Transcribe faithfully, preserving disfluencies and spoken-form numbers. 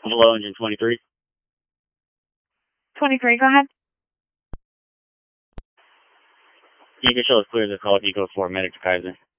Hello, engine twenty-three. twenty-three, go ahead. You can show us clear this call Eco four, medic to Kaiser.